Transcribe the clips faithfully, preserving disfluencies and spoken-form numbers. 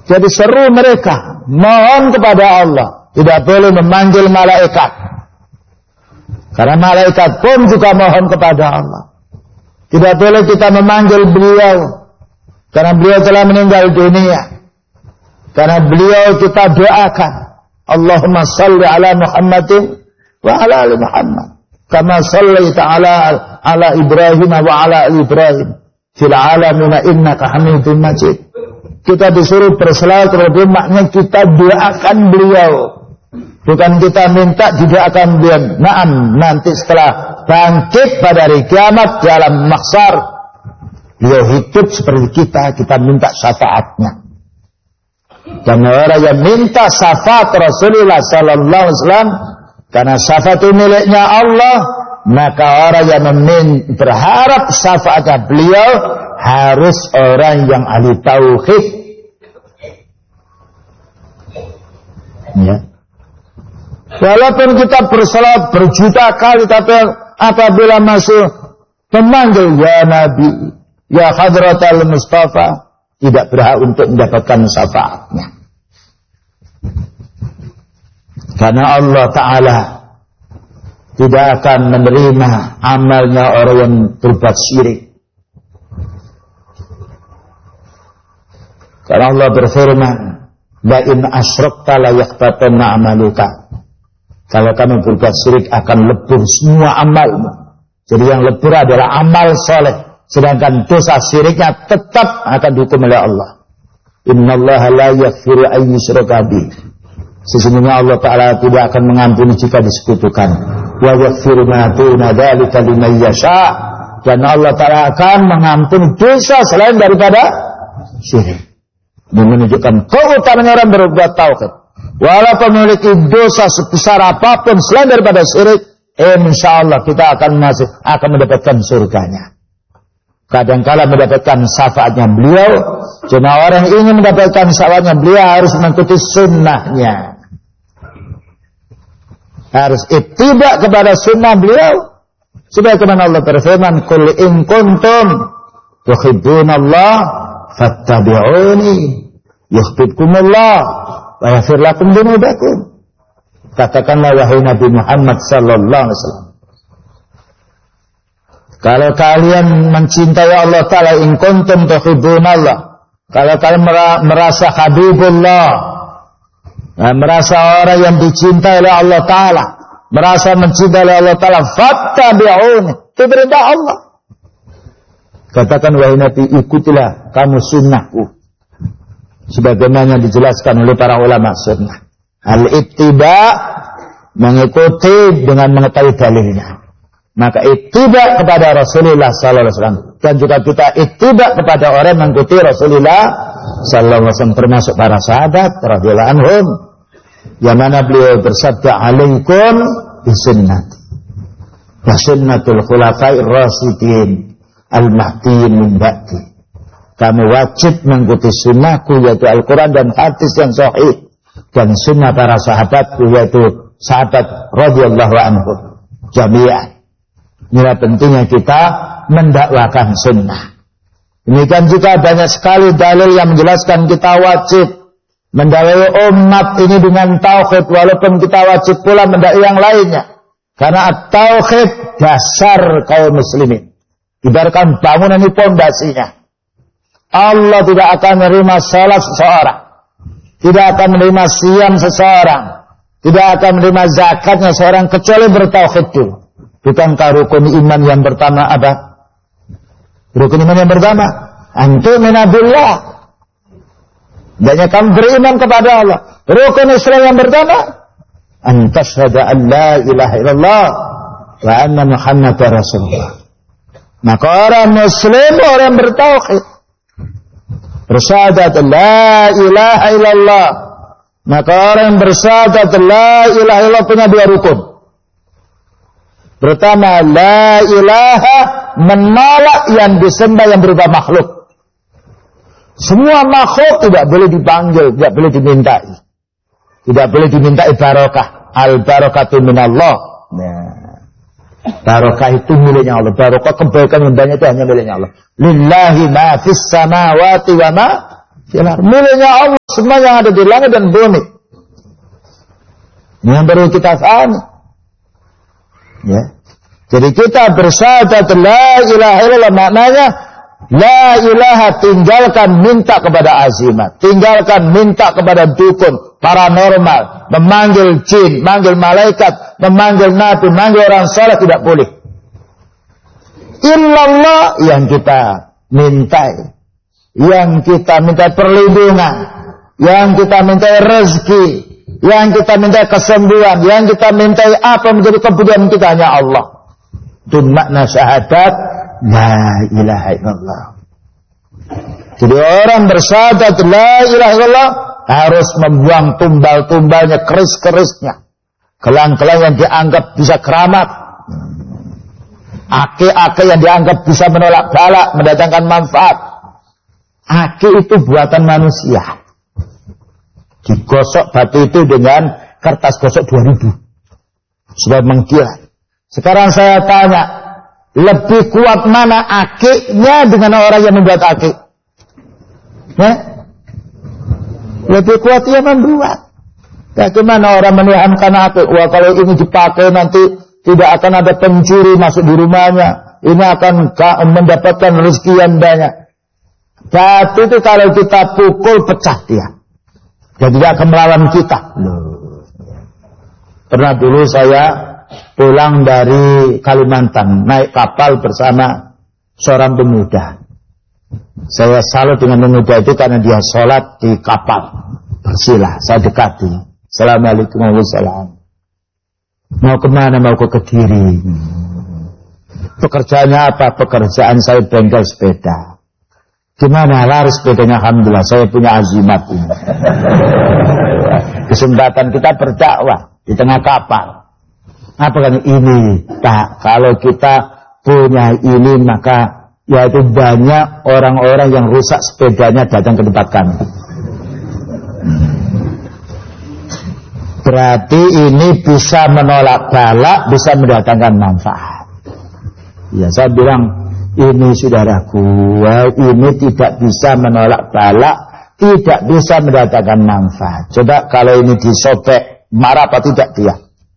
Jadi seru mereka mohon kepada Allah, tidak boleh memanggil malaikat. Karena malaikat pun juga mohon kepada Allah. Tidak boleh kita memanggil beliau, karena beliau telah meninggal dunia. Karena beliau kita doakan, Allahumma salli ala Muhammadin wa ala ali Muhammad, kama sallaita ala ala Ibrahim wa ala ali Ibrahim fil alamin innaka Hamidum Majid. Kita disuruh berselawat kepada beliau, maknanya kita doakan beliau. Bukan kita minta didoakan beliau. Naam, nanti setelah bangkit pada hari kiamat dalam mahsyar, beliau hidup seperti kita, kita minta syafaatnya. Dan orang yang minta syafaat Rasulullah sallallahu alaihi wasallam, karena syafaat itu miliknya Allah, maka orang yang memin- berharap syafaatnya beliau harus orang yang ahli tauhid. Ya. Walaupun kita bersalat berjuta kali, tapi apabila masih memanggil ya Nabi, ya Hadratal Mustafa, tidak berhak untuk mendapatkan syafaatnya. Karena Allah Ta'ala tidak akan menerima amalnya orang yang berbuat syirik. Karena Allah berfirman, la in asyrakta la yahbatanna amaluka. Kalau kamu berbuat syirik akan lebur semua amalmu. Jadi yang lebur adalah amal soleh, sedangkan dosa syiriknya tetap akan dihukum oleh Allah. Innallaha la yaghfiru an yushraka bih. Sesungguhnya Allah Ta'ala tidak akan mengampuni jika disekutukan. Wa yaghfiru ma duna dzalika liman yasha. Dan Allah Ta'ala akan mengampuni dosa selain daripada syirik. Ini menunjukkan keutamaan orang berbuat tauhid. Walaupun memiliki dosa sebesar apapun selain daripada syirik, insyaallah kita akan masih akan mendapatkan surganya. Kadangkala mendapatkan syafaatnya beliau. Cuma orang ingin mendapatkan syafaatnya beliau harus mengikuti sunnahnya, harus ittiba kepada sunnah beliau. Sebagaimana Allah berfirman, qul in kuntum tuhibbunallah fattabi'uni yuhibbukumullah wa yaghfir lakum dzunubakum. Katakanlah wahai Nabi Muhammad sallallahu alaihi wasallam, kalau kalian mencintai Allah Ta'ala, in kuntum tuhibbunallah, kalau kalian merasa habibullah, merasa orang yang dicintai oleh Allah Ta'ala, merasa mencintai oleh Allah Ta'ala, fattabi'uni, itu perintah Allah. Katakan wahai Nabi, ikutilah kamu sunnahku, sebagaimana dijelaskan oleh para ulama sunnah. Al-ittiba, mengikuti dengan mengetahui dalilnya. Maka ittiba kepada Rasulullah sallallahu alaihi wasallam, dan juga kita ittiba kepada orang yang mengikuti Rasulullah sallallahu alaihi wasallam, termasuk para sahabat radhiyallahu anhum, yang mana beliau bersabda, alaikum bisunnati wa sunnatul khulafa'ir rasyidin al-mahdiyyin min ba'di. Kamu wajib mengikuti sunnahku, yaitu Al-Quran dan hadis yang sahih, dan sunnah para sahabatku, yaitu sahabat radhiyallahu anhum jami'an. Inilah pentingnya kita mendakwakan sunnah. Demikian juga banyak sekali dalil yang menjelaskan kita wajib mendakwai umat ini dengan tauhid, walaupun kita wajib pula mendakwai yang lainnya. Karena tauhid dasar kaum muslimin. Ibaratkan bangunan ini pondasinya. Allah tidak akan menerima salat seseorang, tidak akan menerima siam seseorang, tidak akan menerima zakatnya seorang kecuali bertauhid dulu. Bukankah rukun iman yang pertama apa? Rukun iman yang pertama, antum minabillah, hendaknya kamu beriman kepada Allah. Rukun Islam yang pertama, antashhadu an la ilaha illallah wa anna Muhammadar Rasulullah. Maka orang muslim, orang bertauhid, bersyahadat la ilaha illallah, maka orang bersyahadat la ilaha illallah punya dua rukun. Pertama, la ilaha, menolak yang disembah yang berupa makhluk. Semua makhluk tidak boleh dipanggil, tidak boleh dimintai, tidak boleh dimintai barokah. Al barakatu minallah. Nah, barokah itu miliknya Allah. Barokah kebaikan yang banyak itu hanya miliknya Allah. Lillahi ma fis samawati wa ma Miliknya Allah semua yang ada di langit dan bumi. Ini yang perlu kita pahami. Ya. Jadi kita bersyahadat la ilaha illallah maknanya la ilaha, tinggalkan minta kepada azimat, tinggalkan minta kepada dukun, paranormal, memanggil jin, memanggil malaikat, memanggil nabi, memanggil orang saleh, tidak boleh. Illallah yang kita mintai, yang kita minta perlindungan, yang kita minta rezeki, yang kita minta kesembuhan, yang kita minta apa menjadi kebutuhan kita hanya Allah. Itu makna syahadat la ilaha illallah. Jadi orang bersyahadat la ilaha illallah harus membuang tumbal-tumbalnya, keris-kerisnya, gelang-gelang yang dianggap bisa keramat, ake-ake yang dianggap bisa menolak bala, mendatangkan manfaat. Ake itu buatan manusia. Digosok batu itu dengan kertas gosok dua ribu supaya mengkilat. Sekarang saya tanya, lebih kuat mana akiknya dengan orang yang membuat akik? Ya? Lebih kuat dia membuat. Bagaimana orang meniamkan akik? Wah, kalau ini dipakai nanti tidak akan ada pencuri masuk di rumahnya. Ini akan mendapatkan rezeki yang banyak. Batu itu kalau kita pukul pecah dia. Dan tidak akan melawan kita. Loh. Pernah dulu saya pulang dari Kalimantan, naik kapal bersama seorang pemuda. Saya salut dengan pemuda itu karena dia sholat di kapal. Bersila, saya dekati. Assalamualaikum warahmatullahi wabarakatuh. Mau kemana? Mau ke Kediri. Pekerjaannya apa? Pekerjaan saya bengkel sepeda. Gimana? Laris sepedanya? Alhamdulillah, saya punya azimat ini. Kesempatan kita berdakwah di tengah kapal. Apa kan ini? Tak, kalau kita punya ini maka yaitu banyak orang-orang yang rusak sepedanya datang ke tempat kami. Berarti ini bisa menolak bala, bisa mendatangkan manfaat. Ya, saya bilang ini saudaraku, ini tidak bisa menolak bala, tidak bisa mendatangkan manfaat. Coba kalau ini disobek, marah apa tidak dia?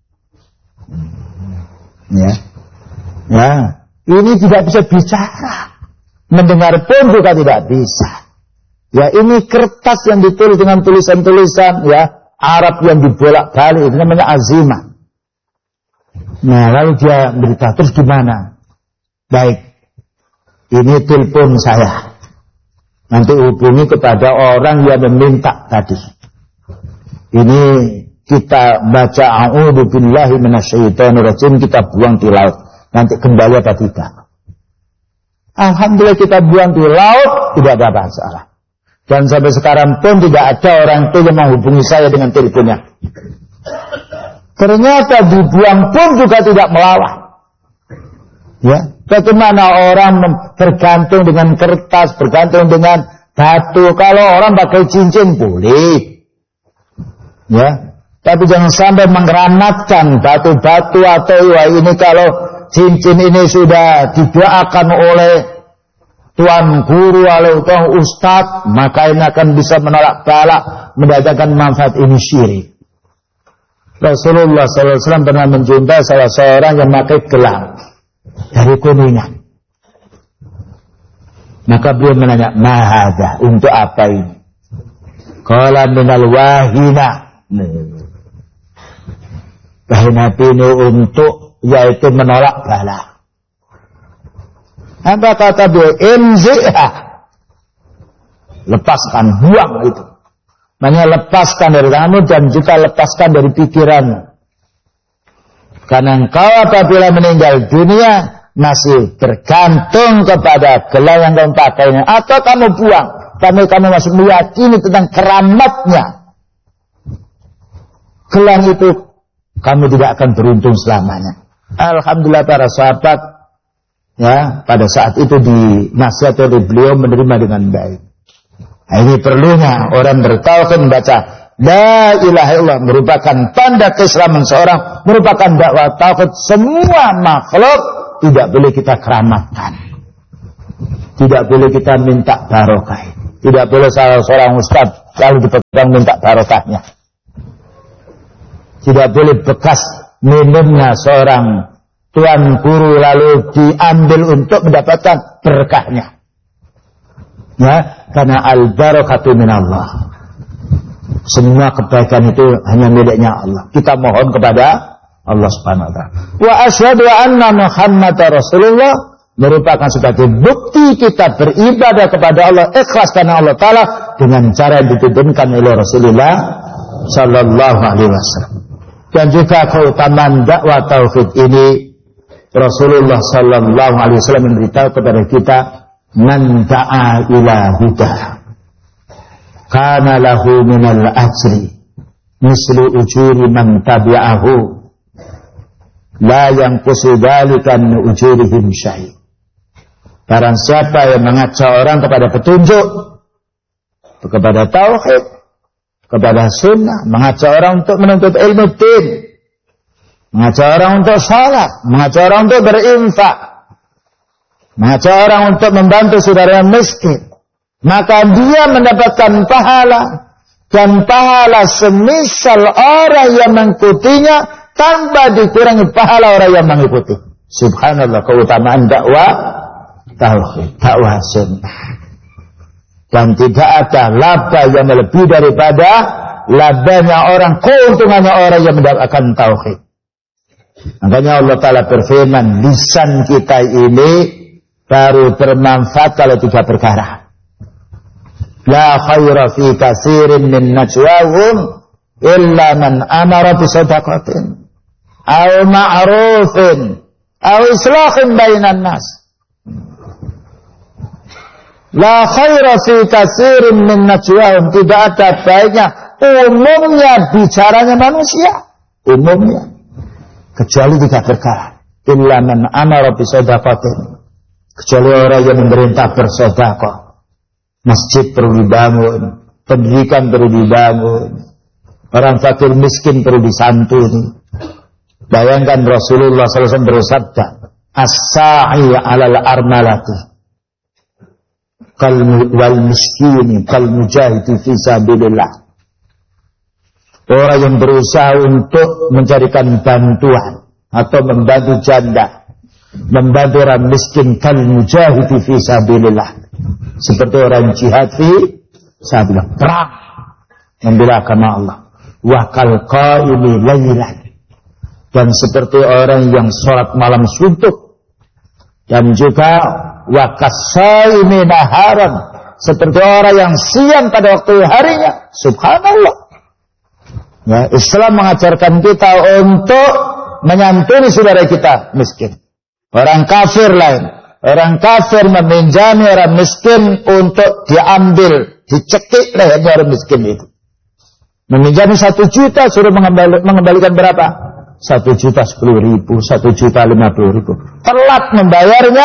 Ya, ya, ini tidak bisa bicara, mendengar pun juga tidak bisa. Ya, ini kertas yang ditulis dengan tulisan-tulisan ya Arab yang dibolak-balik, itu namanya azimah. Nah, lalu dia berita terus gimana? Baik, ini telepon saya. Nanti hubungi kepada orang yang meminta tadi. Ini kita baca a'udzu billahi minasyaitonir rajim, kita buang di laut. Nanti kembali apa tidak? Alhamdulillah kita buang di laut, tidak ada masalah. Dan sampai sekarang pun tidak ada orang itu yang menghubungi saya dengan teleponnya. Ternyata dibuang pun juga tidak melawan. Ya, bagaimana orang bergantung dengan kertas, bergantung dengan batu? Kalau orang pakai cincin boleh. Ya. Tapi jangan sampai mengeramatkan batu-batu atau ya ini kalau cincin ini sudah didoakan oleh tuan guru atau tuan ustadz, maka ini akan bisa menolak bala, mendatangkan manfaat. Ini syirik. Rasulullah sallallahu alaihi wasallam pernah menjumpai salah seorang yang memakai gelang dari kuningan. Maka beliau menanya, "Mahada, untuk apa ini?" Qala minal wahina. Wahina ini untuk yaitu menolak bala. Apa kata dia? Inzi'ha. Lepaskan, buang itu. Maknanya lepaskan dari kamu dan juga lepaskan dari pikiranmu. Karena engkau apabila meninggal dunia masih bergantung kepada gelang yang kamu pakainya, atau kamu buang, tapi kamu masih meyakini tentang keramatnya gelang itu, kamu tidak akan beruntung selamanya. Alhamdulillah para sahabat ya pada saat itu dinasihati oleh beliau menerima dengan baik. Nah, ini perlunya orang bertauhid membaca la ilaha illallah, merupakan tanda keislaman seorang, merupakan dakwah tauhid. Semua makhluk tidak boleh kita keramatkan, tidak boleh kita minta barokah. Tidak boleh salah seorang ustaz lalu dipegang minta barokahnya. Tidak boleh bekas minumnya seorang tuan guru lalu diambil untuk mendapatkan berkahnya. Ya, karena al-barakatu minallah. Semua kebaikan itu hanya miliknya Allah. Kita mohon kepada Allah Subhanahu wa taala. Wa asyhadu anna Muhammadar Rasulullah merupakan sebagai bukti kita beribadah kepada Allah ikhlas karena Allah taala dengan cara yang dituntunkan oleh Rasulullah sallallahu alaihi wasallam. Dan juga keutamaan dakwah tauhid ini Rasulullah sallallahu alaihi wasallam memberitahu kepada kita, man da'a ila huda kana lahu minal ajri mislu ujuri man tabi'ahu la yanqusu dzalika min ujurihim syai'. Barang siapa yang mengajak orang kepada petunjuk, kepada tauhid, kepada sunnah, mengajak orang untuk menuntut ilmu din, mengajak orang untuk salat, mengajak orang untuk berinfak, mengajak orang untuk membantu saudara yang miskin, maka dia mendapatkan pahala, dan pahala semisal orang yang mengikutinya tanpa dikurangi pahala orang yang mengikuti. Subhanallah, keutamaan dakwah tauhid, dakwah sunnah. Dan tidak ada laba yang lebih daripada labanya orang, keuntungannya orang yang mendapatkan tauhid. Makanya Allah Ta'ala berfirman, lisan kita ini baru bermanfaat kalau tiga perkara. La khaira fi katsirin min najwahum illa man amara bi shadaqatin aw ma'rufin aw islahin bainan nas. La khaira fi katsirin min najwahum, tidak ada baiknya umumnya bicaranya manusia, umumnya kecuali tiga perkara. Illa man amara bi shadaqatin, kecuali orang yang memerintah bersedekah. Masjid perlu dibangun, pendidikan perlu dibangun, orang fakir miskin perlu disantuni. Bayangkan Rasulullah sallallahu alaihi wasallam bersabda, as-sa'i 'alal armalati kal wal miskini kal mujahidi fi sabilillah. Orang yang berusaha untuk mencarikan bantuan atau membantu janda, membantu orang miskin, kal mujahidi fi sabilillah, seperti orang jihad fi sabilillah, perang membela agama Allah. Wa kal qaimi lailan, dan seperti orang yang sholat malam suntuk. Dan juga wa kasaimi naharan, seperti orang yang siang pada waktu harinya. Subhanallah. Ya, Islam mengajarkan kita untuk menyantuni saudara kita miskin. Orang kafir lain, orang kafir meminjami orang miskin untuk diambil, dicekik lehernya orang miskin itu. Meminjami satu juta, suruh mengembali, mengembalikan berapa? Satu juta sepuluh ribu, satu juta lima puluh ribu. Telat membayarnya,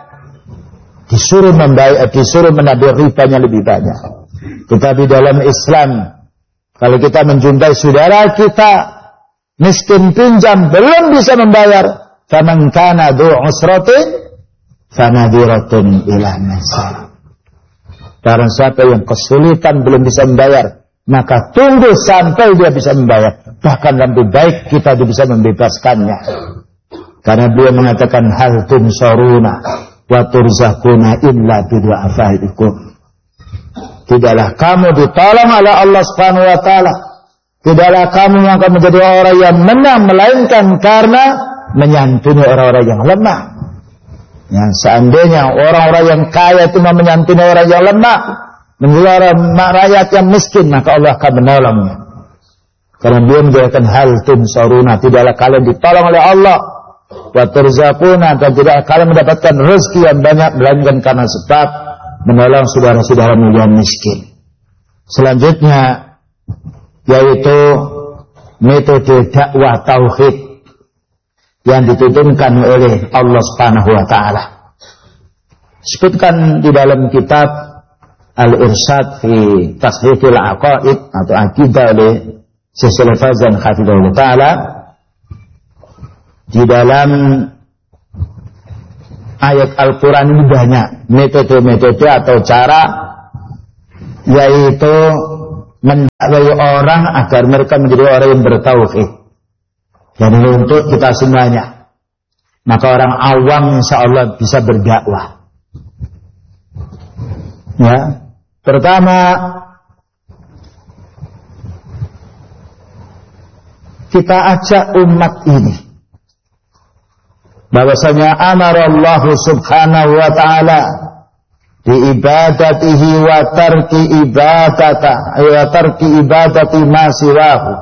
disuruh membayar, disuruh menabur ribanya lebih banyak. Tetapi dalam Islam, kalau kita menjumpai saudara kita miskin pinjam belum bisa membayar, faman kana dzu usratin fanadiratun ila maisarah. Barang siapa yang kesulitan belum bisa membayar, maka tunggu sampai dia bisa membayar. Bahkan lebih baik kita bisa membebaskannya. Karena beliau mengatakan hal tunsaruna wa turzaquna illa bidu'afaikum. Tidaklah kamu ditolong oleh Allah Subhanahu wa taala, tidaklah kamu akan menjadi orang yang menang, melainkan karena menyantuni orang-orang yang lemah. Yang seandainya orang-orang yang kaya itu mau menyantuni orang yang lemah, menjadi rakyat yang miskin, maka Allah akan menolongnya. Karena dia menjadikan hal tunsaruna, tidaklah kalian ditolong oleh Allah, wa turzaquna, dan tidak kalian mendapatkan rezeki yang banyak melainkan karena sebab menolong saudara-saudaramu yang miskin. Selanjutnya yaitu metode dakwah tauhid yang dituntunkan oleh Allah Subhanahu wa taala. Sebutkan di dalam kitab Al-Irsyad fi Tashihil Aqaid atau Aqidah oleh Syekh Fauzan hafizahullah taala, di dalam ayat Al-Quran ini banyak metode-metode atau cara yaitu mendakwai orang agar mereka menjadi orang yang bertauhid. Dan untuk kita semuanya, maka orang awam insya Allah bisa berdakwah. Ya, pertama kita ajak umat ini bahwasanya amarallahu subhanahu wa ta'ala di ibadatihi wa tarki ibadata wa tarki ibadati ma siwahu.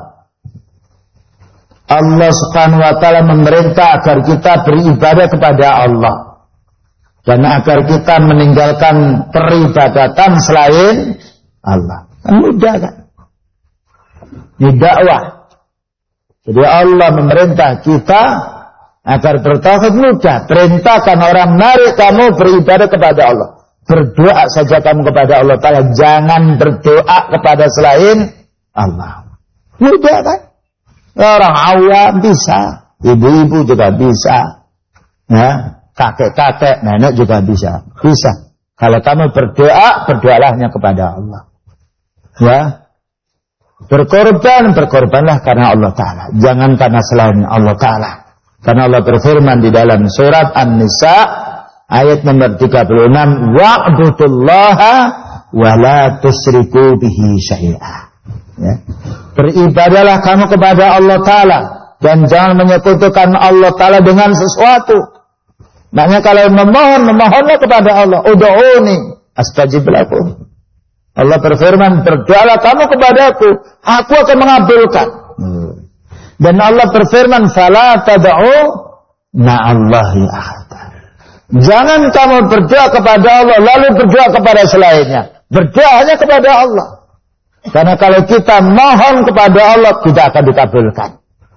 Allah subhanahu wa ta'ala memerintah agar kita beribadah kepada Allah dan agar kita meninggalkan peribadatan selain Allah. Kan mudah kan? Ini dakwah. Jadi Allah memerintah kita agar bertauhid, mudah. Perintahkan orang, mari kamu beribadah kepada Allah. Berdoa saja kamu kepada Allah Ta'ala. Jangan berdoa kepada selain Allah. Mudah kan? Orang awam bisa. Ibu-ibu juga bisa. Ya, kakek-kakek, nenek juga bisa. Bisa. Kalau kamu berdoa, berdoalah hanya kepada Allah. Ya. Berkorban, berkorbanlah karena Allah Ta'ala. Jangan karena selain Allah Ta'ala. Karena Allah berfirman di dalam surat An-Nisa ayat nomor tiga puluh enam, wa'budullaha wa la tusyriku bihi syai'a. Ya. Beribadahlah kamu kepada Allah Ta'ala dan jangan menyekutukan Allah Ta'ala dengan sesuatu. Maknanya kalau memohon, memohonlah kepada Allah. Ud'uni astajib lakum. Allah berfirman, berdoalah kamu kepadaku, aku akan mengabulkan. Dan Allah berfirman, fala tad'u ma'allahi ahada. Jangan kamu berdoa kepada Allah lalu berdoa kepada selainnya. Berdoa hanya kepada Allah. Karena kalau kita mohon kepada Allah, tidak akan dikabulkan.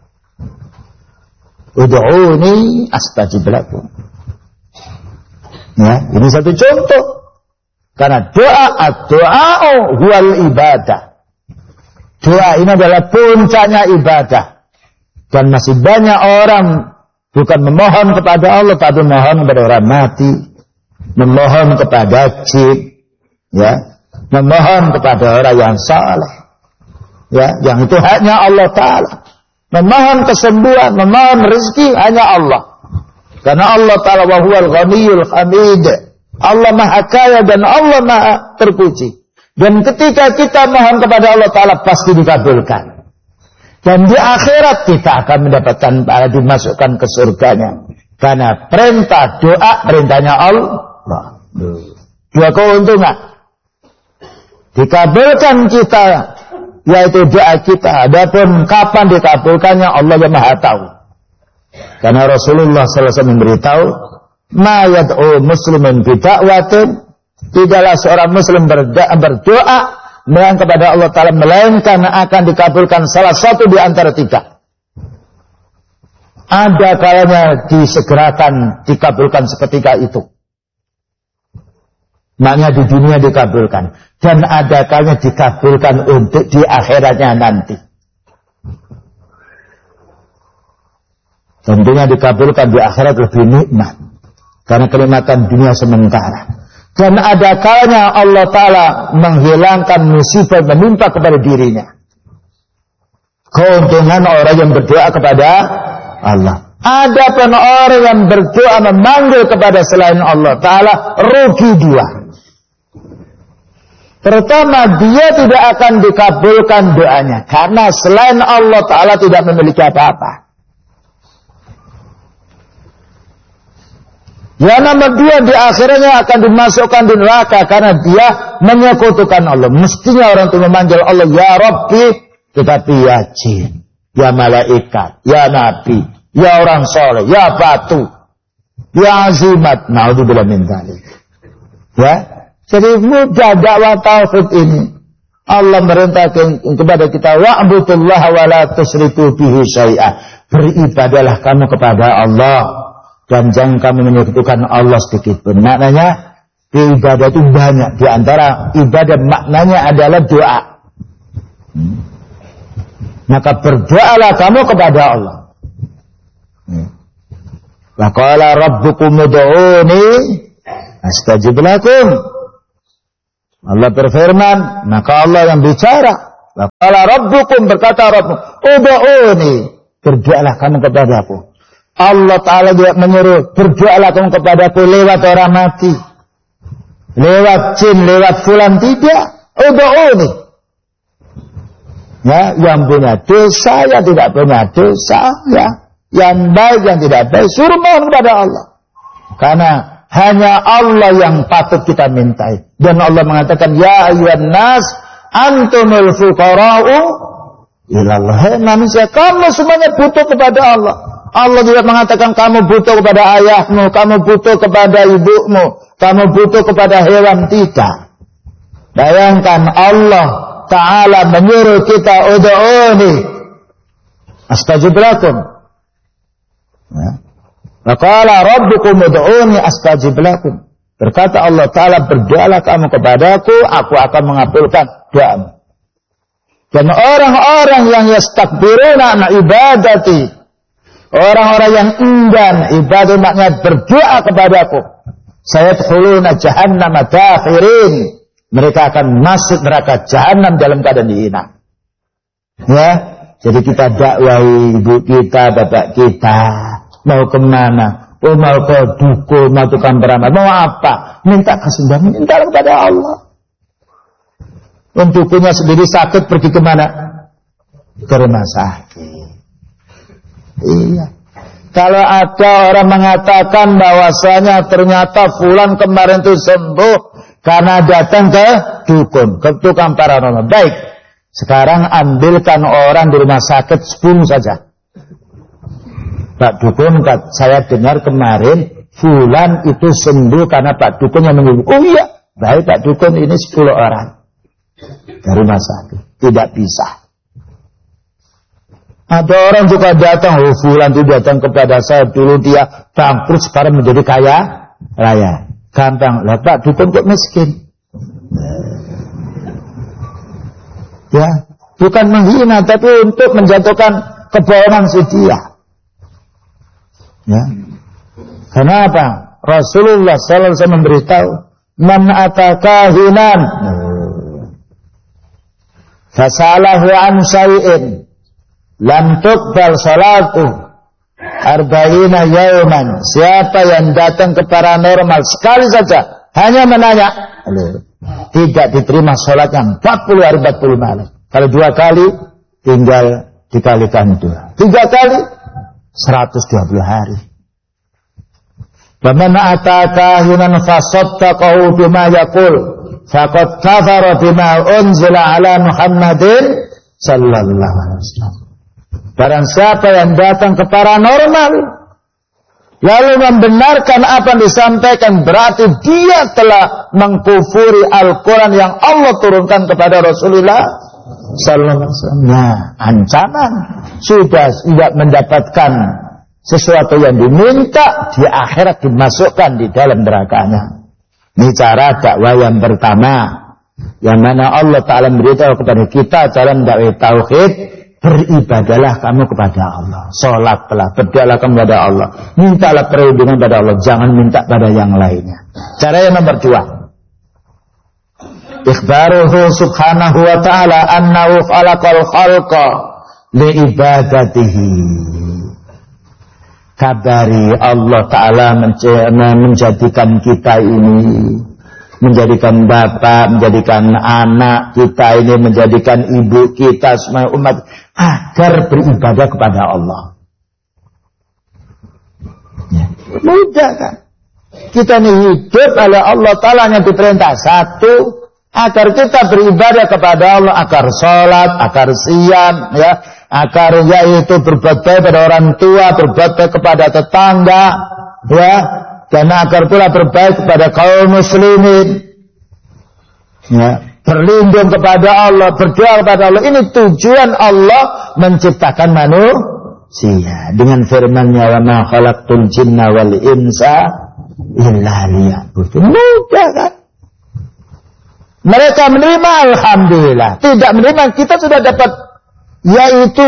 Ud'uni astajib lakum. Ya, ini satu contoh. Karena doa, doa huwal ibadah. Doa ini adalah puncaknya ibadah. Dan masih banyak orang bukan memohon kepada Allah, tapi memohon kepada orang mati, memohon kepada jin, ya, memohon kepada orang yang saleh, ya, yang itu hanya Allah Ta'ala. Memohon kesembuhan, memohon rezeki hanya Allah. Karena Allah Ta'ala wa huwal ghaniyul hamid. Allah Maha Kaya dan Allah Maha Terpuji. Dan ketika kita mohon kepada Allah Ta'ala pasti dikabulkan. Dan di akhirat kita akan mendapatkan pahala, dimasukkan ke surganya. Karena perintah doa, perintahnya Allah. Dua keuntungan. Dikabulkan kita, yaitu doa kita. Adapun kapan dikabulkannya, Allah yang Maha Tahu. Karena Rasulullah sallallahu alaihi wasallam memberitahu, ma yad'u muslimin bida'watin, tidaklah seorang muslim berdoa melainkan kepada Allah Ta'ala melainkan akan dikabulkan salah satu di antara tiga. Ada kalanya disegerakan, dikabulkan seketika itu, maknanya di dunia dikabulkan, dan ada kalanya dikabulkan untuk di akhiratnya nanti. Tentunya dikabulkan di akhirat lebih nikmat karena kenikmatan dunia sementara. Dan ada kalanya Allah Ta'ala menghilangkan musibah yang menimpa kepada dirinya. Keuntungan orang yang berdoa kepada Allah. Ada pun orang yang berdoa memanggil kepada selain Allah Ta'ala, rugi dua. Pertama, dia tidak akan dikabulkan doanya karena selain Allah Ta'ala tidak memiliki apa-apa. Yang nomor dua, di akhirnya akan dimasukkan di neraka karena dia menyekutukan Allah. Mestinya orang itu memanggil Allah, ya Rabbi, tetapi ya jin, ya malaikat, ya nabi, ya orang soleh, ya batu, ya azimat. Naudzubillah min dzalik. Ya, jadi mudah dakwah tauhid ini. Allah merintahkan kepada kita, wa'budullaha wa la tusyriku bihi syai'a. Beribadahlah kamu kepada Allah dan jangan kamu menyekutukan Allah sedikit pun. Maknanya ibadah itu banyak. Di antara ibadah maknanya adalah doa. Hmm. Maka berdoalah kamu kepada Allah. Wa qala rabbukum ud'uni astajib lakum. Allah berfirman, maka Allah yang bicara. Qala rabbukum, berkata Rabbmu, ud'uni, berdoalah kamu kepadaku. Allah Ta'ala juga menyuruh, berdoalah kamu kepadaku lewat orang mati, lewat jin, lewat fulan, tidak. Ud'uni. Ya, yang punya dosa, yang tidak punya dosa, ya, yang baik, yang tidak baik, suruh mohon kepada Allah. Karena hanya Allah yang patut kita mintai. Dan Allah mengatakan, ya ayyuhan nas, antumul fuqara'u ilallah. Hei manusia, kamu semuanya butuh kepada Allah. Allah juga mengatakan, kamu butuh kepada ayahmu, kamu butuh kepada ibumu, kamu butuh kepada hewan. Tidak. Bayangkan Allah Ta'ala menyuruh kita, ud'uni astajib lakum. Ya. Maqala rabbukum ud'uni astajib lakum. Berkata Allah Ta'ala, berdoalah kamu kepadaku, aku akan mengabulkan doamu. Dan orang-orang yang yastakbiruna an ibadati, orang-orang yang enggan ibadah, maknanya berdoa kepadaku, sayadkhuluna jahannama dakhirin, mereka akan masuk neraka jahanam dalam keadaan dihina. Ya, jadi kita dakwahi ibu kita, bapak kita, mau kemana? Oh, mau ke dukun, mau tukang beramal, mau apa? Minta kesembuhan, minta kepada Allah. Untuk dukunnya sendiri sakit, pergi kemana? Ke rumah sakit. Iya. Kalau ada orang mengatakan bahwasanya ternyata fulan kemarin itu sembuh karena datang ke dukun, ke tukang paranormal. Baik, sekarang ambilkan orang di rumah sakit sepuluh saja. Pak Dukun, saya dengar kemarin fulan itu sembuh karena Pak Dukun yang menyembuh. Oh iya, baik Pak Dukun, ini sepuluh orang dari rumah sakit. Tidak bisa. Ada orang juga datang, oh fulan itu datang kepada saya dulu, dia bangkrut sekarang menjadi kaya raya. Gampang, lah Pak Dukun kok miskin? Ya, bukan menghina, tapi untuk menjatuhkan kebohongan si dia. Ya, kenapa? Rasulullah sallallahu alaihi wasallam memberitahu, man atakahinan fasalahu an syai'in lam tuqbal salatu arba'ina yauman. Siapa yang datang ke paranormal sekali saja, hanya menanya, tidak diterima salatnya empat puluh hari empat puluh malam. Kalau dua kali, tinggal dikalikan dua. Tiga kali, seratus dua puluh hari. Faman ataka hinan fasaddaqahu bima yaqul faqad kafara bima unzila ala Muhammadin sallallahu alaihi wasallam. Barang siapa yang datang ke paranormal lalu membenarkan apa yang disampaikan, berarti dia telah mengkufuri Al-Quran yang Allah turunkan kepada Rasulullah sallallahu alaihi wasallam. Nah, ancaman sudah tidak mendapatkan sesuatu yang diminta, di akhirat dimasukkan di dalam nerakanya. Ini cara dakwah yang pertama, yang mana Allah Ta'ala memberitahu kepada kita cara mendakwai tauhid. Beribadalah kamu kepada Allah, sholatlah, berdoalah kamu kepada Allah, mintalah perlindungan pada Allah, jangan minta pada yang lainnya. Cara yang nomor dua, ikhbaruhu subhanahu wa ta'ala annahu khalaqal khalqa liibadatihi. Kabari Allah Ta'ala menjadikan kita ini, menjadikan bapak, menjadikan anak kita ini, menjadikan ibu kita, semua umat, agar beribadah kepada Allah. Ya, mudah kan? Kita ini hidup oleh Allah Ta'ala yang diperintah satu, agar kita beribadah kepada Allah, agar sholat, agar siam, ya, agar yaitu berbuat baik pada orang tua, berbuat baik kepada tetangga, ya, dan agar pula berbaik kepada kaum muslimin, ya, berlindung kepada Allah, berdoa kepada Allah. Ini tujuan Allah menciptakan manusia dengan firman-Nya, wa ma khalaqtul jinna wal insa illa liya'budun. Mudah kan? Mereka menerima, alhamdulillah. Tidak menerima, kita sudah dapat, yaitu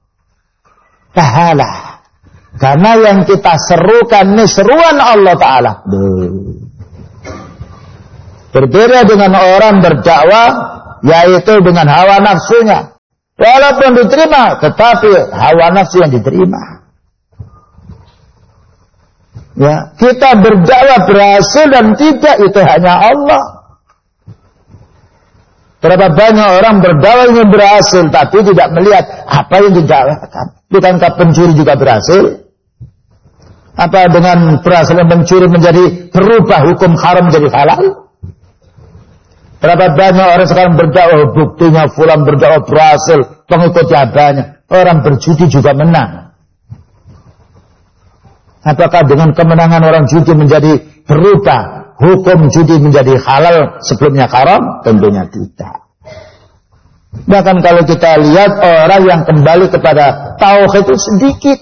pahala. Karena yang kita serukan ini seruan Allah Ta'ala. Duh. Berbeda dengan orang berdakwah yaitu dengan hawa nafsunya. Walaupun diterima, tetapi hawa nafsu yang diterima. Ya, kita berdakwah berhasil dan tidak, itu hanya Allah. Berapa banyak orang berdakwah ingin berhasil, tapi tidak melihat apa yang didakwahkan. Bukankah pencuri juga berhasil? Apa dengan berhasil mencuri menjadi berubah hukum haram menjadi halal? Berapa banyak orang sekarang berdakwah, buktinya fulan berdakwah berhasil, pengikutnya banyak. Orang berjudi juga menang. Apakah dengan kemenangan orang judi menjadi berubah hukum judi menjadi halal sebelumnya haram? Tentunya tidak. Bahkan kalau kita lihat orang yang kembali kepada tauhid itu sedikit.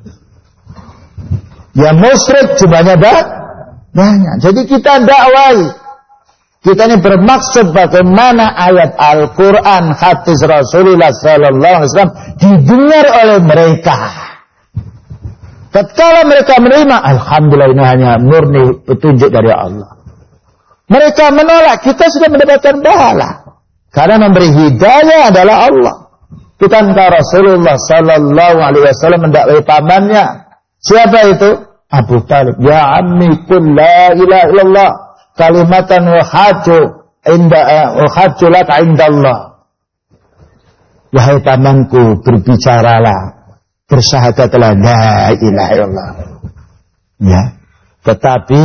Ya musyrik jumlahnya banyak. Jadi kita dakwai. Kita ini bermaksud bagaimana ayat Al-Quran, hadis Rasulullah Sallallahu Alaihi Wasallam didengar oleh mereka. Tatkala mereka menerima, alhamdulillah ini hanya murni petunjuk dari Allah. Mereka menolak, kita sudah mendapatkan pahala. Karena memberi hidayah adalah Allah. Bukankah Rasulullah Sallallahu Alaihi Wasallam mendakwai pamannya? Siapa itu? Abu Talib. Ya ammi qul la ilaha illallah kalimatan uhaju inda uhaju laka indallah. Wahai pamanku, berbicaralah, bersyahadatlah la ilaha illallah. Ya. Tetapi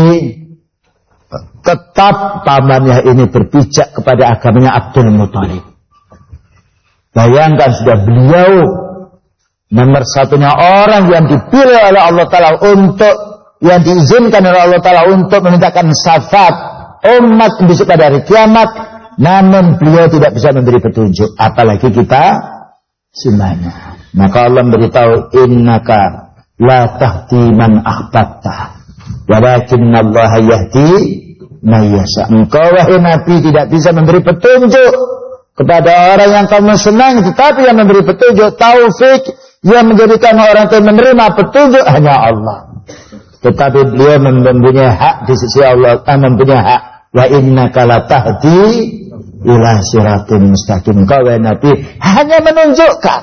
tetap pamannya ini berpijak kepada agamanya Abdul Muthalib. Bayangkan sudah beliau nomor satunya orang yang dipilih oleh Allah Ta'ala untuk, yang diizinkan oleh Allah Ta'ala untuk memintakan syafaat umat besok pada hari kiamat, namun beliau tidak bisa memberi petunjuk, apalagi kita semuanya. Maka Allah memberitahu, innaka la tahdi man ahbabta walakinna Allah yahdi man yasha. Engkau wahai Nabi tidak bisa memberi petunjuk kepada orang yang kamu senang, tetapi yang memberi petunjuk, taufik, yang menjadikan orang itu menerima petunjuk hanya Allah. Tetapi beliau mempunyai hak di sisi Allah, mempunyai hak. Wa innaka la tahdi ila siratin mustaqim. Engkau wahai Nabi hanya menunjukkan.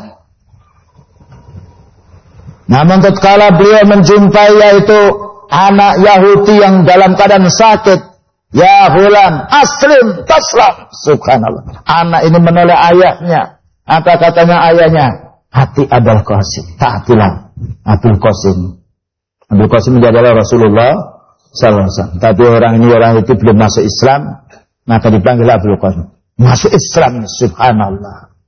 Namun tatkala beliau menjumpai yaitu anak Yahudi yang dalam keadaan sakit, ya fulan aslim taslam, subhanallah, anak ini menoleh ayahnya. Apa katanya ayahnya? Hati Abul Qasim, taatilah Abul Qasim. Abul Qasim adalah Rasulullah sallallahu alaihi wasallam. Tapi orang ini orang itu belum masuk Islam, maka dipanggil Abul Qasim. Masuk Islam, subhanallah.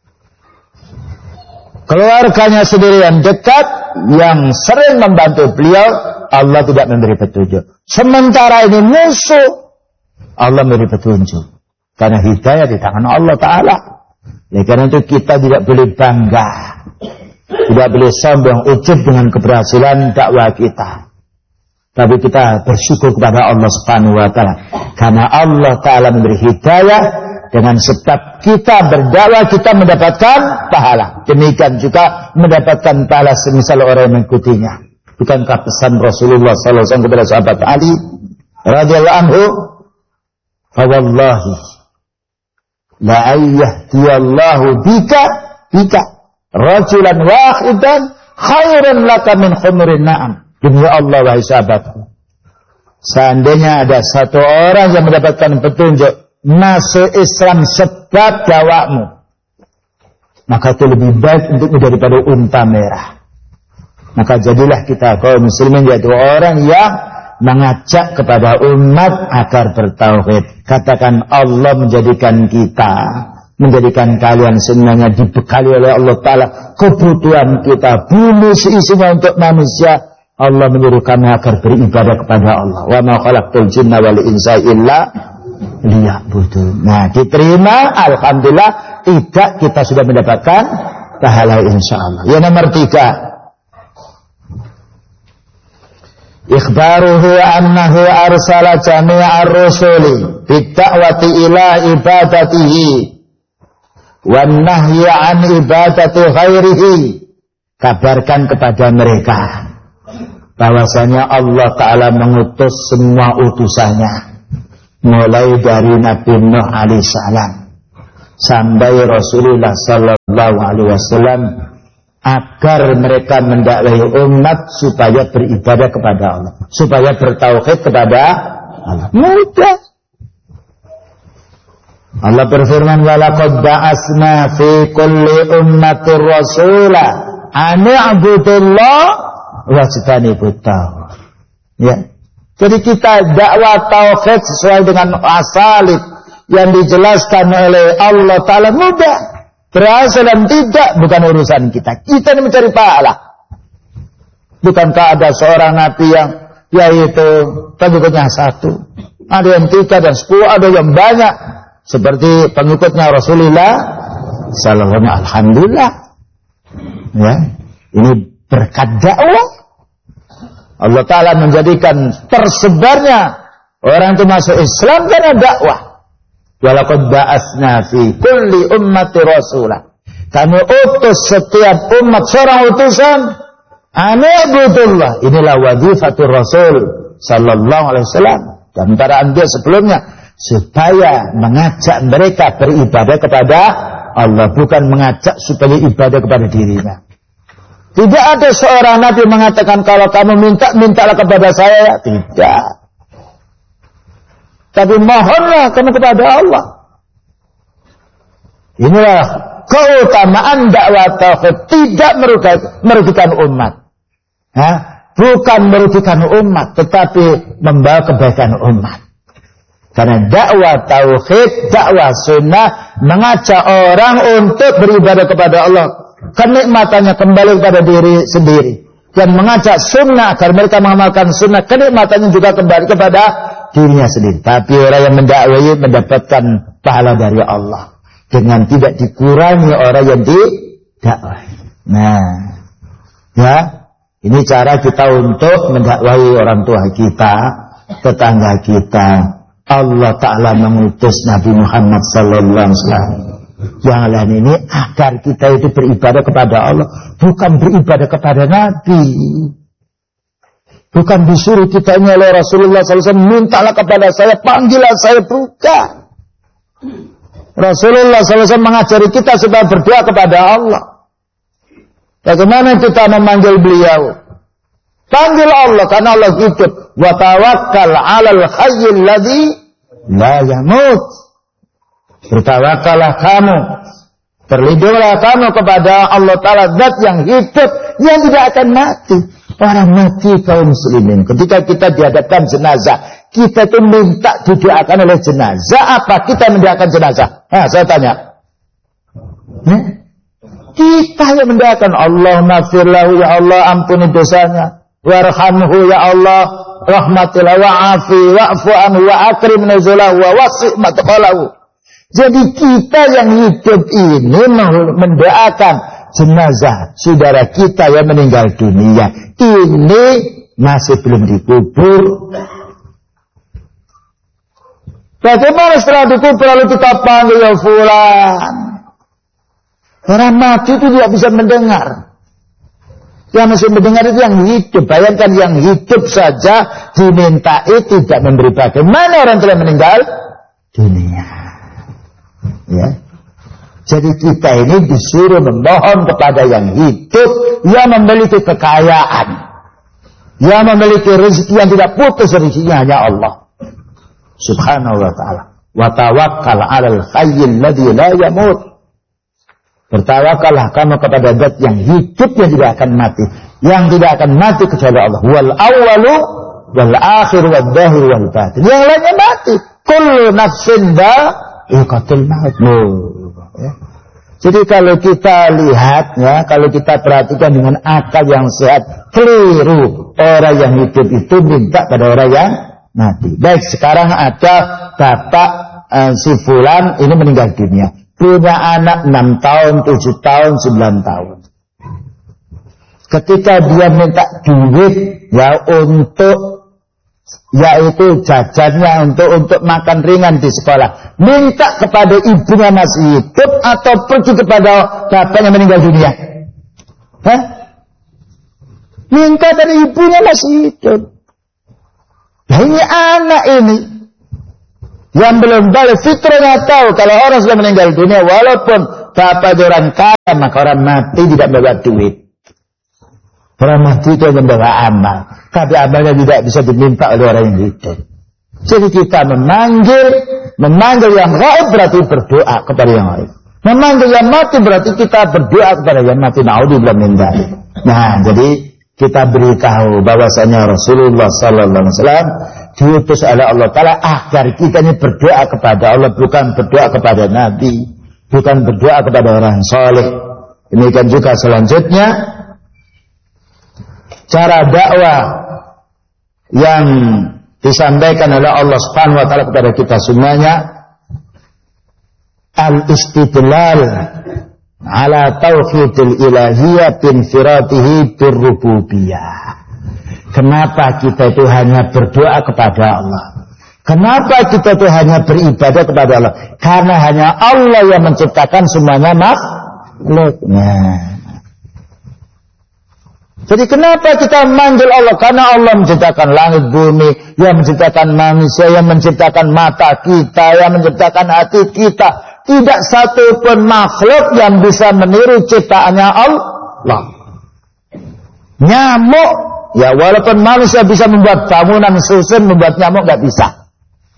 Keluarganya sendiri yang dekat, yang sering membantu beliau, Allah tidak memberi petunjuk. Sementara ini musuh, Allah memberi petunjuk. Karena hidayah di tangan Allah Ta'ala. Ya, karena itu kita tidak boleh bangga, tidak boleh sombong ujub dengan keberhasilan dakwah kita. Tapi kita bersyukur kepada Allah Subhanahu wa Ta'ala. Karena Allah Ta'ala memberi hidayah, dengan sebab kita berdakwah kita mendapatkan pahala. Demikian juga mendapatkan pahala semisal orang yang mengikutinya. Bukankah pesan Rasulullah sallallahu alaihi wasallam kepada sahabat Ali radhiyallahu anhu, "Fa wallahi la ayyahdiyallahu bika bika rajulan wahidan khairan laka min khumurin na'am." Demi Allah wahai sahabatku, seandainya ada satu orang yang mendapatkan petunjuk masuk Islam sebab dakwahmu, maka itu lebih baik untukmu daripada unta merah. Maka jadilah kita kaum muslimin yaitu orang yang mengajak kepada umat agar bertauhid. Katakan Allah menjadikan kita, menjadikan kalian semuanya dibekali oleh Allah Ta'ala kebutuhan kita, bumi seisinya untuk manusia. Allah menyuruh kami agar beribadah kepada Allah. Wa ma khalaqtul jinna wal insa illa liya'budun. Nah, diterima, alhamdulillah. Tidak, kita sudah mendapatkan pahala insyaallah. Yang nomor tiga, ikhbaruhu annahu arsala jami'ar rusuli bid-da'wati ila ibadatihi wan nahyi an ibadati ghairihi. Kabarkan kepada mereka bahwasanya Allah Ta'ala mengutus semua utusannya mulai dari Nabi Nuh alaihissalam sampai Rasulullah sallallahu alaihi wasallam, agar mereka mendakwahi umat supaya beribadah kepada Allah, supaya bertauhid kepada Allah. Mudah. Allah berfirman, walaqad ba'asna fi kulli ummatir rasula an i'budullah wajtanibut taghut. Ya. Jadi kita dakwah tauhid sesuai dengan asalib yang dijelaskan oleh Allah Ta'ala, mudah. Berhasil dan tidak bukan urusan kita. Kita ini mencari pahala. Bukankah ada seorang nabi yang yaitu pengikutnya satu, ada yang tiga dan sepuluh, ada yang banyak seperti pengikutnya Rasulullah sallallahu alaihi wasallam. Alhamdulillah. Ya, ini berkat dakwah. Allah Ta'ala menjadikan tersebarnya orang itu masuk Islam karena dakwah. Walaqad ba'asna fi kulli ummati rasulah. Kami utus setiap umat seorang utusan an i'budullah. Inilah wazifatul Rasul sallallahu alaihi wasallam dan para anbiya sebelumnya, supaya mengajak mereka beribadah kepada Allah, bukan mengajak supaya ibadah kepada dirinya. Tidak ada seorang nabi mengatakan kalau kamu minta, mintalah kepada saya. Tidak. Tapi mohonlah kamu kepada Allah. Inilah keutamaan dakwah tauhid, tidak merugikan, merugikan umat. Ha? Bukan merugikan umat, tetapi membawa kebaikan umat. Karena dakwah tauhid, dakwah sunnah mengajak orang untuk beribadah kepada Allah, kenikmatannya kembali kepada diri sendiri, dan mengajak sunnah agar mereka mengamalkan sunnah, kenikmatannya juga kembali kepada dirinya sendiri. Tapi orang yang mendakwahi mendapatkan pahala dari Allah dengan tidak dikurangi orang yang didakwahi. Nah, ya, ini cara kita untuk mendakwahi orang tua kita, tetangga kita. Allah Ta'ala mengutus Nabi Muhammad sallallahu alaihi wasallam yang lain ini agar kita itu beribadah kepada Allah, bukan beribadah kepada Nabi. Bukan disuruh kita ini oleh Rasulullah sallallahu alaihi wasallam, mintalah kepada saya, panggilah saya, bukan. Rasulullah sallallahu alaihi wasallam mengajari kita supaya berdoa kepada Allah. Bagaimana kita memanggil beliau? Panggil Allah, karena Allah hidup. Wa tawakkal 'alal hayyil ladzi la yamut. Bertawakallah kamu, berlindunglah kamu kepada Allah Ta'ala, zat yang hidup, yang tidak akan mati. Orang mati kaum muslimin, ketika kita dihadapkan jenazah, kita itu minta didoakan oleh jenazah. Apa kita mendoakan jenazah? Nah, saya tanya. Hmm? Kita yang mendoakan, Allahumma firlahu, ya Allah ampuni dosanya, warhamhu ya Allah, rahmatilah wa'afi wa'fu anhu wa akrim nuzulahu wa wasi' matqalahu. Jadi kita yang hidup ini mendoakan jenazah saudara kita yang meninggal dunia, ini masih belum dikubur. Bagaimana setelah dikubur lalu kita panggil ya fulan? Orang mati itu tidak bisa mendengar. Yang masih mendengar itu yang hidup. Bayangkan yang hidup saja dimintai tidak memberi. Bagaimana orang telah meninggal dunia? Ya. Jadi kita ini disuruh memohon kepada yang hidup, yang memiliki kekayaan, yang memiliki rezeki yang tidak putus, rezekinya hanya Allah Subhanahu wa ta'ala. Wa tawakkal 'alal hayyil ladzi la yamut. Bertawakallah kamu kepada zat yang hidup, yang tidak akan mati, yang tidak akan mati kecuali Allah. Wal awwalu wal akhir wal zahir wal batin. Yang lainnya mati. Kullu nafsin dha'iqatul maut. Ya. Jadi kalau kita lihat, ya, kalau kita perhatikan dengan akal yang sehat, keliru. Orang yang hidup itu minta pada orang yang mati. Baik, sekarang ada bapak uh, si fulan ini meninggal dunia, punya anak enam tahun, tujuh tahun, sembilan tahun. Ketika dia minta duit ya untuk yaitu jajannya untuk untuk makan ringan di sekolah, minta kepada ibunya masih hidup atau pergi kepada bapaknya meninggal dunia? Hah? Minta dari ibunya masih hidup. Nah, ini anak ini Yang belum balik fitrahnya tahu kalau orang sudah meninggal dunia, walaupun bapak orang kaya, maka orang mati tidak membawa duit. Orang mati itu membawa amal, tapi amalnya tidak bisa diminta oleh orang yang hidup. Jadi kita memanggil, memanggil yang gaib berarti berdoa kepada yang gaib. Memanggil yang mati berarti kita berdoa kepada yang mati. Naudzubillah min dzalik. Nah, jadi kita beritahu bahwasanya Rasulullah sallallahu alaihi wasallam diutus oleh Allah Ta'ala agar kita ini berdoa kepada Allah, bukan berdoa kepada Nabi, bukan berdoa kepada orang soleh. Ini kan juga selanjutnya cara dakwah yang disampaikan oleh Allah Subhanahu wa Ta'ala kepada kita semuanya, al-istidlal ala tauhidil ilahiyah bin firatihi birrububiyah. Kenapa kita itu hanya berdoa kepada Allah? Kenapa kita itu hanya beribadah kepada Allah? Karena hanya Allah yang menciptakan semuanya makhluknya. Jadi kenapa kita manggil Allah? Karena Allah menciptakan langit bumi, yang menciptakan manusia, yang menciptakan mata kita, yang menciptakan hati kita. Tidak satu pun makhluk yang bisa meniru ciptaannya Allah. Nyamuk, ya walaupun manusia bisa membuat bangunan susun, membuat nyamuk nggak bisa.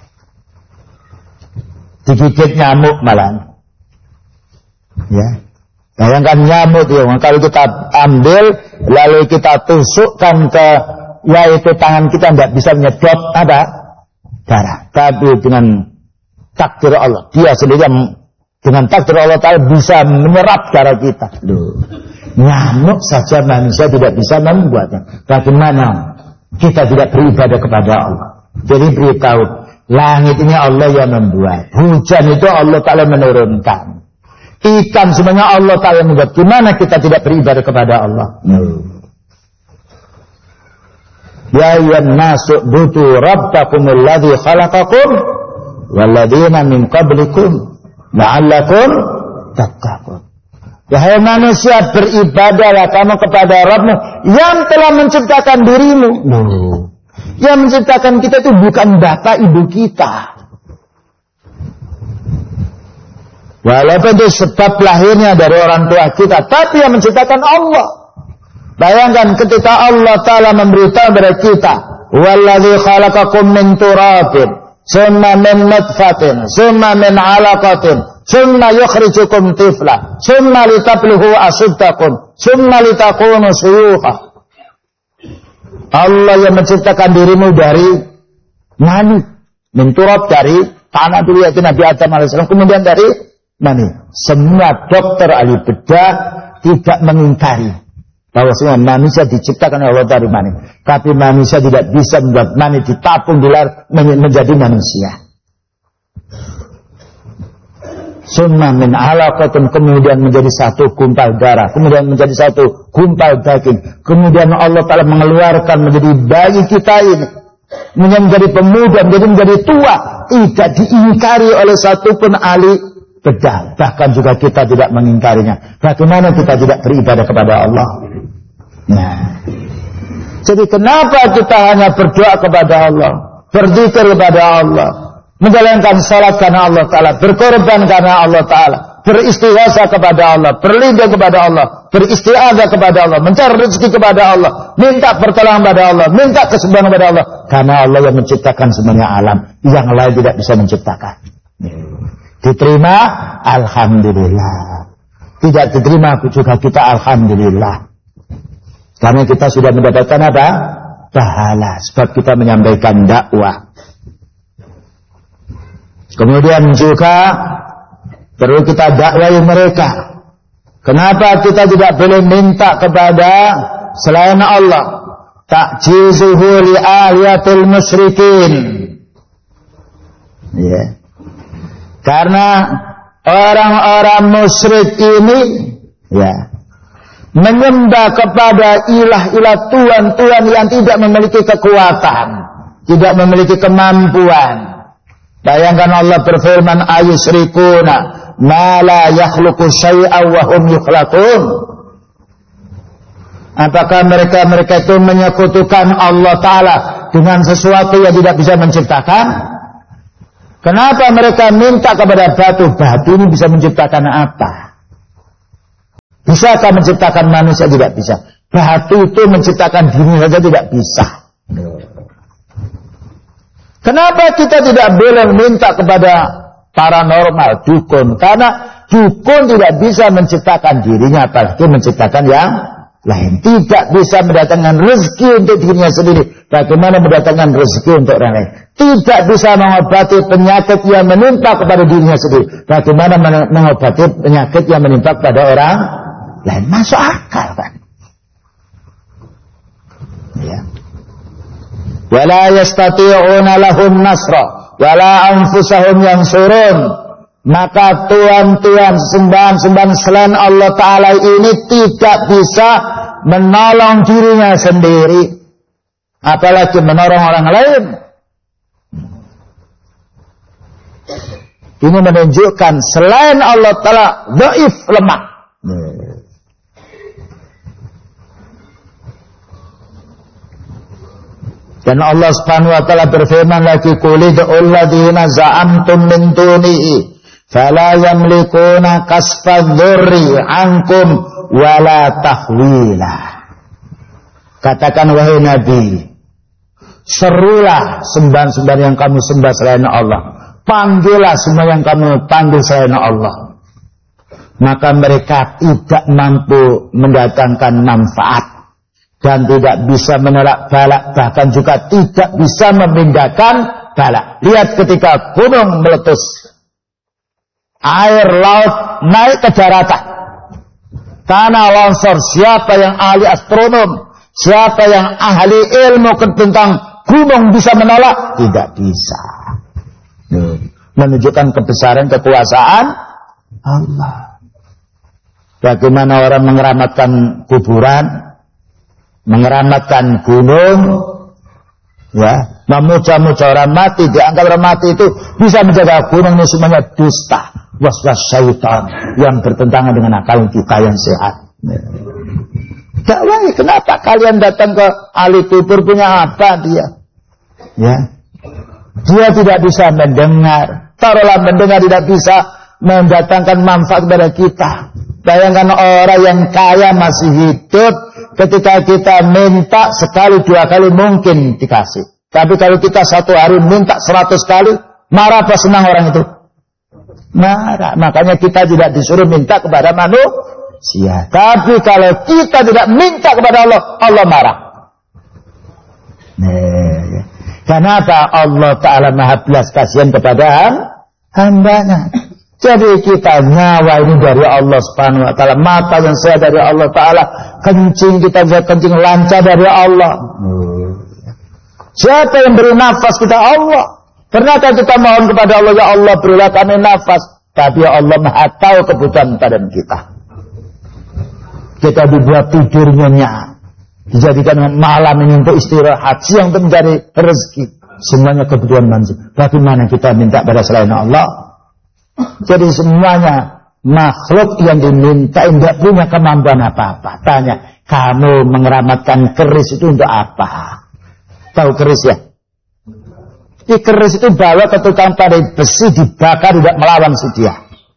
Digigit nyamuk malah. Ya. Bayangkan nyamuk itu, kalau kita ambil lalu kita tusukkan ke, yaitu tangan kita tidak bisa menyedot apa? Darah. Tapi dengan takdir Allah, dia sendiri dengan takdir Allah Ta'ala bisa menyerap darah kita. Loh. Nyamuk saja manusia tidak bisa membuatnya. Bagaimana kita tidak beribadah kepada Allah? Jadi beritahu, langit ini Allah yang membuat, hujan itu Allah Ta'ala menurunkan, ikan semuanya Allah Ta'ala membuat. Gimana kita tidak beribadah kepada Allah? No. Ya ayyuhan nasu butu rabbakumul ladzi khalaqakum walladzina min qablikum la'allakum tattaqun. Wahai manusia, beribadahlah kamu kepada Rabbmu yang telah menciptakan dirimu. No. Yang menciptakan kita itu bukan bapak ibu kita. Walaupun itu sebab lahirnya dari orang tua kita, tapi yang menciptakan Allah. Bayangkan ketika Allah Ta'ala memberitahu kepada kita, walladzi khalaqakum min turabin, summa min nutfatin, summa min 'alaqatin, summa yukhrijukum tifla, summa litablughu ashuddakum, summa litakunu syuyukha. Allah yang menciptakan dirimu dari mani, min turab, dari tanah dulu yaitu Nabi Adam alaihissalam, kemudian dari mani. Semua dokter ahli bedah tidak mengingkari bahwa semua manusia diciptakan oleh Allah dari mani. Tapi manusia tidak bisa membuat mani ditapung di luar menjadi manusia. Summa min 'alaqatin, kemudian menjadi satu gumpal darah, kemudian menjadi satu gumpal daging, kemudian Allah Ta'ala mengeluarkan menjadi bayi kita ini, menjadi pemuda, menjadi menjadi tua. Tidak diingkari oleh satupun ahli bedah, bahkan juga kita tidak mengingkarinya. Bagaimana kita tidak beribadah kepada Allah? Nah, jadi kenapa kita hanya berdoa kepada Allah, berzikir kepada Allah, menjalankan salat karena Allah Ta'ala, berkorban karena Allah Ta'ala, beristighatsah kepada Allah, berlindung kepada Allah, beristiadzah kepada Allah, mencari rezeki kepada Allah, minta pertolongan kepada Allah, minta kesembuhan kepada Allah, karena Allah yang menciptakan semuanya alam, yang lain tidak bisa menciptakan. Diterima, alhamdulillah. Tidak diterima juga kita alhamdulillah. Karena kita sudah mendapatkan apa? Pahala, sebab kita menyampaikan dakwah. Kemudian juga perlu kita dakwahi mereka. Kenapa kita tidak boleh minta kepada selain Allah? Ta'jizuhu li aliyatil musyrikin. Ya. Yeah. Karena orang-orang musyrik ini ya menyembah kepada ilah-ilah tuhan-tuhan yang tidak memiliki kekuatan, tidak memiliki kemampuan. Bayangkan Allah berfirman, ayusyrikuna ma la yakhluqu syai'an wa hum yukhlaqun. Apakah mereka-mereka itu menyekutukan Allah Ta'ala dengan sesuatu yang tidak bisa menciptakan? Kenapa mereka minta kepada batu? Batu ini bisa menciptakan apa? Bisakah menciptakan manusia? Tidak bisa. Batu itu menciptakan diri saja tidak bisa. Kenapa kita tidak boleh minta kepada paranormal, dukun? Karena dukun tidak bisa menciptakan dirinya, apalagi menciptakan yang lain. Tidak bisa mendatangkan rezeki untuk dirinya sendiri. Bagaimana mendatangkan rezeki untuk orang lain? Tidak bisa mengobati penyakit yang menimpa kepada dirinya sendiri. Bagaimana mengobati penyakit yang menimpa kepada orang lain? Masuk akal kan? Ya. Wala yastati'una lahum nasra wala anfusahum yansurun. Maka tuan-tuan sembahan-sembahan selain Allah Ta'ala ini tidak bisa menolong dirinya sendiri, apalagi menolong orang lain. Ini menunjukkan selain Allah Ta'ala dhaif, lemah. Dan Allah Subhanahu wa taala berfirman lagi, qul id'ul ladzina za'amtum min dunihi fala yamlikuna kasfadh-dhurri 'ankum wala tahwila. Katakan wahai Nabi, serulah sembahan-sembahan yang kamu sembah selain Allah, panggillah semua yang kamu panggil selain Allah. Maka mereka tidak mampu mendatangkan manfaat dan tidak bisa menolak balak, bahkan juga tidak bisa memindahkan balak. Lihat ketika gunung meletus, air laut naik ke daratan, tanah longsor. Siapa yang ahli astronom, siapa yang ahli ilmu tentang gunung bisa menolak? Tidak bisa. Menunjukkan kebesaran kekuasaan Allah. Bagaimana orang mengeramatkan kuburan, mengeramatkan gunung, ya, memuja-muja orang mati, dianggap orang mati itu bisa menjaga gunung, ini semuanya dusta, waswas syaitan yang bertentangan dengan akal kita yang sehat. Dakwah, kenapa kalian datang ke ahli kubur, punya apa dia? Ya, dia tidak bisa mendengar. Taruhlah mendengar tidak bisa mendatangkan manfaat kepada kita. Bayangkan orang yang kaya masih hidup, ketika kita minta sekali dua kali mungkin dikasih. Tapi kalau kita satu hari minta seratus kali, marah apa senang orang itu? Marah. Makanya kita tidak disuruh minta kepada manusia. Tapi kalau kita tidak minta kepada Allah, Allah marah. Nah, kenapa? Allah Ta'ala maha belas kasihan kepada hambanya. Jadi kita nyawa ini dari Allah Subhanahu wa taala, mata yang sehat dari Allah Ta'ala, kencing kita bisa kencing lancar dari Allah. Siapa yang beri nafas kita? Allah. Pernahkah kita mohon kepada Allah, ya Allah berilah kami nafas? Tapi ya Allah maha tahu kebutuhan badan kita. Kita dibuat tidur nyenyak, dijadikan malam ini untuk istirahat, siang untuk mencari rezeki. Semuanya kebutuhan manusia. Bagaimana kita minta pada selain Allah? Jadi semuanya makhluk yang diminta tidak punya kemampuan apa-apa. Tanya, kamu mengeramatkan keris itu untuk apa? Tahu keris ya? Di keris itu bawa ke tukang pandai besi, dibakar tidak melawan si dia.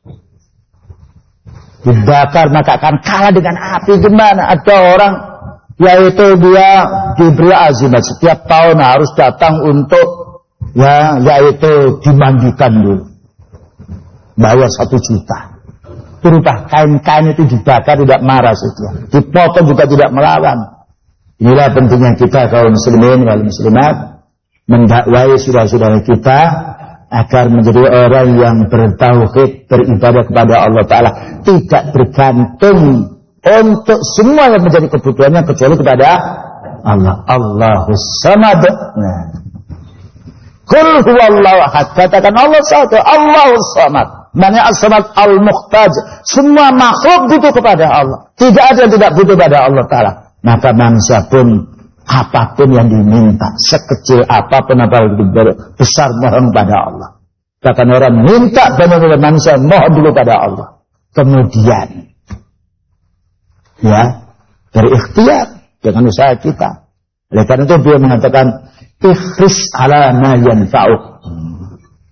Dibakar maka akan kalah dengan api. Gimana? Ada orang yaitu dia diberi azimat setiap tahun harus datang untuk ya yaitu dimandikan dulu. Bayar satu juta. Berupa kain-kain itu dibakar tidak marah saja. Dipotong juga tidak melawan. Inilah pentingnya kita kaum muslimin wal muslimat mendakwai saudara-saudara kita agar menjadi orang yang bertauhid, beribadah kepada Allah Ta'ala, tidak bergantung untuk semua yang menjadi kebutuhannya kecuali kepada Allah. Allahus samad. Nah. Qul huwallahu ahad. Katakan Allah satu, Allahus samad. Maknanya as-samad al-muhtaj. Semua makhluk butuh kepada Allah. Tidak ada yang tidak butuh pada Allah Ta'ala. Maka manusia pun apapun yang diminta, sekecil apapun apalagi besar, mohon pada Allah. Bahkan orang minta benar-benar manusia mohon dulu pada Allah. Kemudian ya berikhtiar dengan usaha kita. Oleh karena itu beliau mengatakan ikhris ala ma yanfa'uk.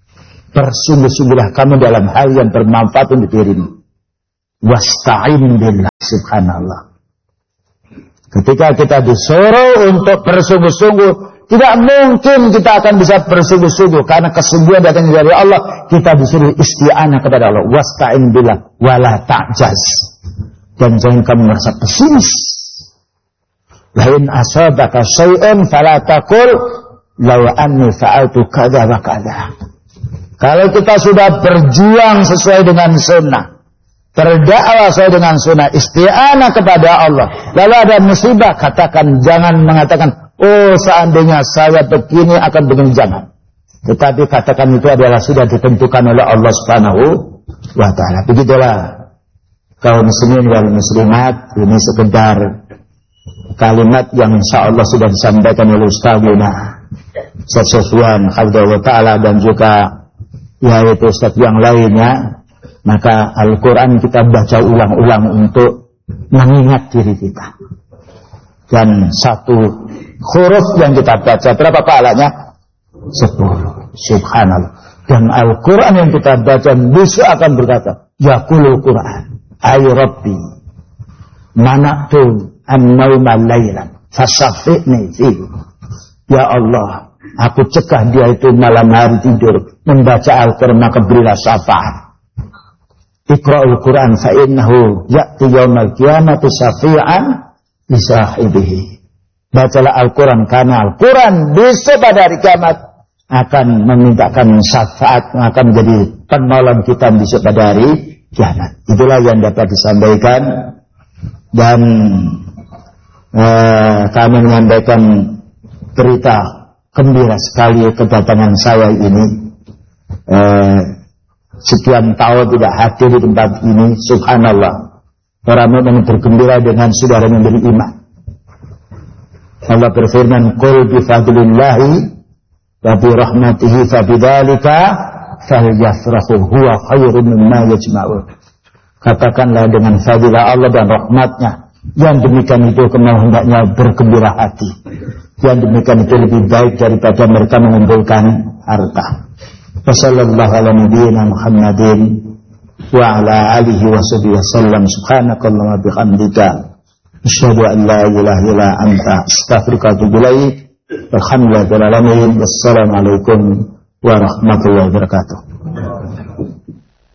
bersungguh-sungguhlah kamu dalam hal yang bermanfaat untuk dirimu. Wasta'in billah, subhanallah. Ketika kita disuruh untuk bersungguh-sungguh, tidak mungkin kita akan bisa bersungguh-sungguh karena kesungguhan datang dari Allah. Kita disuruh isti'anah kepada Allah. Wasta'in billah wala ta'jaz. Dan jangan kamu merasa pesimis. Lain asabaka syai'un fala taqul law anni fa'altu kadza wa kadza. Kalau kita sudah berjuang sesuai dengan sunnah, berdakwah sesuai dengan sunnah, isti'anah kepada Allah, lalu ada musibah, katakan, jangan mengatakan, oh seandainya saya begini akan begini, jangan. Tetapi katakan itu adalah sudah ditentukan oleh Allah Subhanahu wa ta'ala. Begitulah kaum muslimin wal muslimat, ini sekedar kalimat yang insya Allah sudah disampaikan oleh Ustazuna Ustaz Sofyan Hafizahullah Ta'ala dan juga yaitu Ustaz yang lainnya. Maka Al-Quran kita baca ulang-ulang untuk mengingat diri kita. Dan satu huruf yang kita baca berapa pahalanya? Sepuluh. Subhanallah. Dan Al-Quran yang kita baca besok akan berkata, Yaqulul Quran, ay Rabbi, mana'tu an-nawma laylan, fasyafi'ni fihi. Ya Allah, aku cegah dia itu malam hari tidur membaca Al-Quran, maka berilah syafaat. Iqra'ul Quran fa innahu ya'ti yaumal qiyamati syafi'an li sahibihi. Bacalah Al-Quran karena Al-Quran besok pada hari kiamat akan memintakan syafaat, akan menjadi penolong kita besok pada hari kiamat. Itulah yang dapat disampaikan dan eh, kami menyampaikan berita gembira sekali kedatangan saya ini. Eh, sekian tahun tidak hadir di tempat ini, subhanallah. Para mukmin bergembira dengan saudara yang beriman. Allah berfirman, "Qul bi fadlillahi wa bi rahmatihi fa bidzalika falyafrahu huwa khairum mimma yajma'un." Katakanlah dengan fadilah Allah dan rahmatnya, yang demikian itu kemau hendaknya bergembira hati. Yang demikian itu lebih baik daripada mereka mengumpulkan harta. Wassallallahu ala nabiyyina Muhammadin wa ala alihi wa sahbihi wasallam. Subhanakallahumma bihamdika asyhadu an la ilaha illa anta astaghfiruka wa atubu ilaik. Alhamdulillahirabbil alamin. Wassalamu alaikum warahmatullahi wabarakatuh.